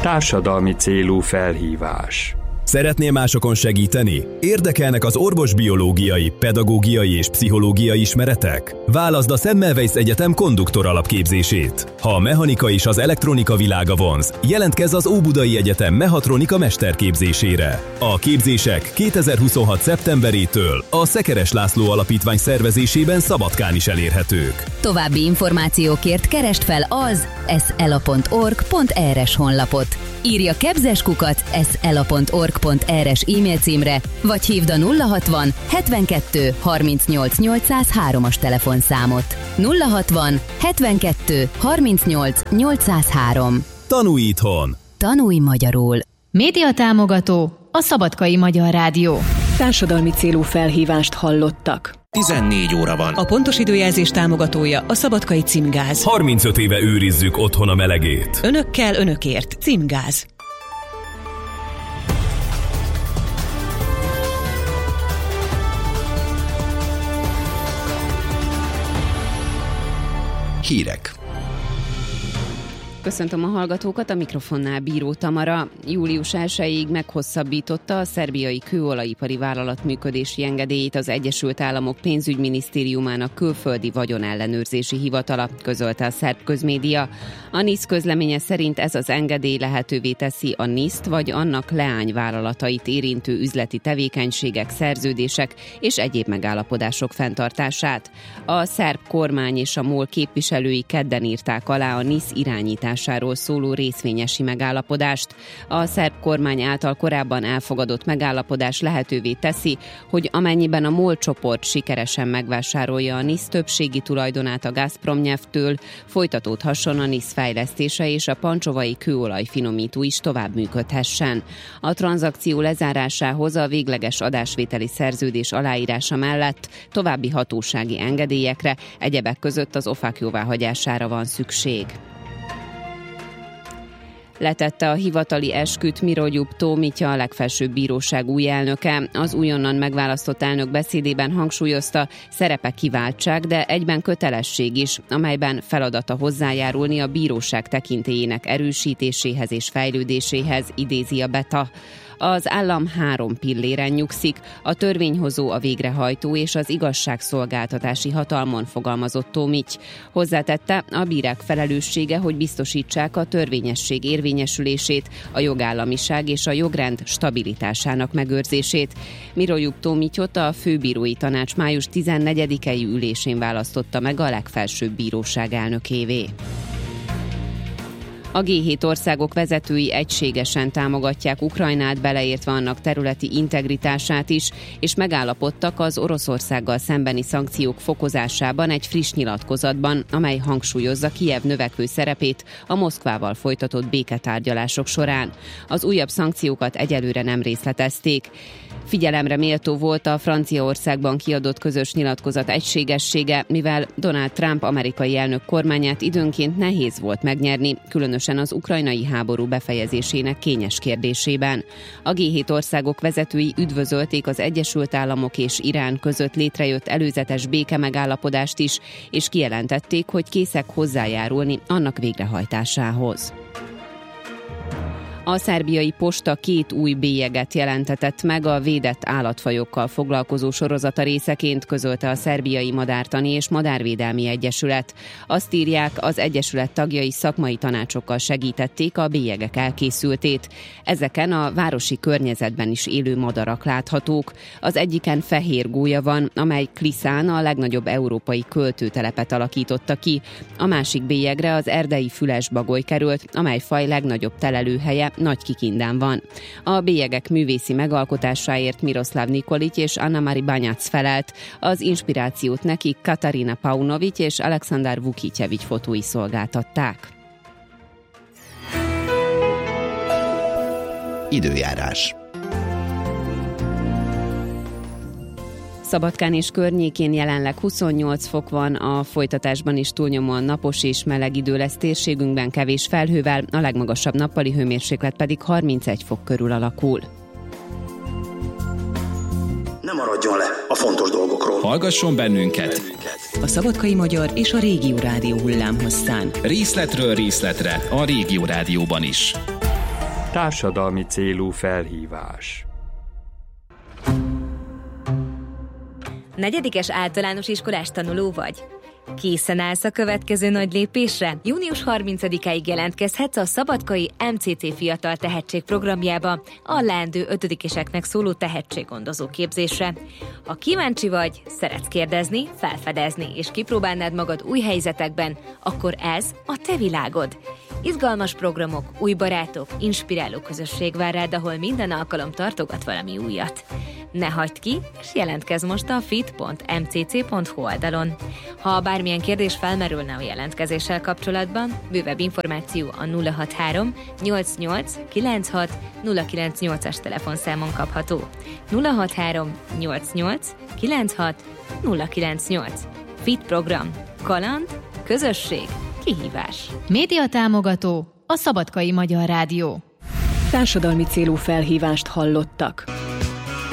Társadalmi célú felhívás. Szeretnél másokon segíteni? Érdekelnek az orvosbiológiai, pedagógiai és pszichológiai ismeretek? Válaszd a Semmelweis Egyetem konduktor alapképzését. Ha a mechanika és az elektronika világa vonz, jelentkezz az Óbudai Egyetem mechatronika mesterképzésére. A képzések 2026. szeptemberétől a Szekeres László Alapítvány szervezésében Szabadkán is elérhetők. További információkért keresd fel az sela.org.rs honlapot. Írj a kebzeskukac@sela.org.rs e-mail címre, vagy hívd a 060 72 38 803-as telefonszámot. 060 72 38 803. Tanulj itthon! Tanulj magyarul! Média támogató a Szabadkai Magyar Rádió. Társadalmi célú felhívást hallottak. 14 óra van. A pontos időjelzés támogatója a Szabadkai Címgáz. 35 éve őrizzük otthon a melegét. Önökkel, önökért. Címgáz. Hírek. Köszöntöm a hallgatókat, a mikrofonnál Bíró Tamara. Július 1-ig meghosszabbította a szerbiai kőolajipari vállalat működési engedélyét az Egyesült Államok pénzügyminisztériumának külföldi vagyonellenőrzési hivatala, közölte a szerb közmédia. A NIS közleménye szerint ez az engedély lehetővé teszi a NIS-t vagy annak leányvállalatait érintő üzleti tevékenységek, szerződések és egyéb megállapodások fenntartását. A szerb kormány és a MOL képviselői kedden írták alá a NIS irányításáról szóló részvényesi megállapodást. A szerb kormány által korábban elfogadott megállapodás lehetővé teszi, hogy amennyiben a MOL csoport sikeresen megvásárolja a NIS többségi tulajdonát a Gazpromnyeftől, folytatódhasson a NIS fejlesztése és a pancsovai kőolajfinomító is tovább működhessen. A tranzakció lezárásához a végleges adásvételi szerződés aláírása mellett további hatósági engedélyekre, egyebek között az OFAC jóváhagyására van szükség. Letette a hivatali esküt Miroljub Tomića, a legfelsőbb bíróság új elnöke. Az újonnan megválasztott elnök beszédében hangsúlyozta, szerepe kiváltság, de egyben kötelesség is, amelyben feladata hozzájárulni a bíróság tekintélyének erősítéséhez és fejlődéséhez, idézi a Beta. Az állam 3 pilléren nyugszik, a törvényhozó, a végrehajtó és az igazságszolgáltatási hatalmon, fogalmazott Tomić. Hozzátette, a bírák felelőssége, hogy biztosítsák a törvényesség érvényesülését, a jogállamiság és a jogrend stabilitásának megőrzését. Miroljub Tomićot a főbírói tanács május 14-i ülésén választotta meg a legfelsőbb bíróság elnökévé. A G7 országok vezetői egységesen támogatják Ukrajnát, beleértve annak területi integritását is, és megállapodtak az Oroszországgal szembeni szankciók fokozásában egy friss nyilatkozatban, amely hangsúlyozza Kijev növekvő szerepét a Moszkvával folytatott béketárgyalások során. Az újabb szankciókat egyelőre nem részletezték. Figyelemre méltó volt a Franciaországban kiadott közös nyilatkozat egységessége, mivel Donald Trump amerikai elnök kormányát időnként nehéz volt megnyerni, különösen az ukrajnai háború befejezésének kényes kérdésében. A G7 országok vezetői üdvözölték az Egyesült Államok és Irán között létrejött előzetes békemegállapodást is, és kijelentették, hogy készek hozzájárulni annak végrehajtásához. A szerbiai posta 2 új bélyeget jelentetett meg a védett állatfajokkal foglalkozó sorozata részeként, közölte a Szerbiai Madártani és Madárvédelmi Egyesület. Azt írják, az egyesület tagjai szakmai tanácsokkal segítették a bélyegek elkészültét. Ezeken a városi környezetben is élő madarak láthatók. Az egyiken fehér gólya van, amely Kliszán, a legnagyobb európai költőtelepet alakította ki. A másik bélyegre az erdei fülesbagoly került, amely faj legnagyobb telelőhelye Nagy-Kikindán van. A bélyegek művészi megalkotásáért Miroslav Nikolić és Anna-Mari Banyac felelt. Az inspirációt neki Katarina Paunović és Aleksandar Vukicević fotói szolgáltatták. Időjárás. Szabadkán és környékén jelenleg 28 fok van, a folytatásban is túlnyomóan napos és meleg idő lesz térségünkben kevés felhővel, a legmagasabb nappali hőmérséklet pedig 31 fok körül alakul. Ne maradjon le a fontos dolgokról. Hallgasson bennünket! A Szabadkai Magyar és a Régió Rádió hullámhosszán. Részletről részletre a Régió Rádióban is. Társadalmi célú felhívás. Negyedikes általános iskolás tanuló vagy? Készen állsz a következő nagy lépésre? Június 30-áig jelentkezhetsz a Szabadkai MCC Fiatal Tehetség programjába a leendő 5-eseknek szóló tehetséggondozó képzésre. Ha kíváncsi vagy, szeretsz kérdezni, felfedezni és kipróbálnád magad új helyzetekben, akkor ez a te világod. Izgalmas programok, új barátok, inspiráló közösség vár rád, ahol minden alkalom tartogat valami újat. Ne hagyd ki, és jelentkezz most a fit.mcc.hu oldalon. Ha bármilyen kérdés felmerülne a jelentkezéssel kapcsolatban, bővebb információ a 063 88 96 098-as telefonszámon kapható. 063 88 96 098. Fit program. Kaland, közösség, kihívás. Média támogató a Szabadkai Magyar Rádió. Társadalmi célú felhívást hallottak.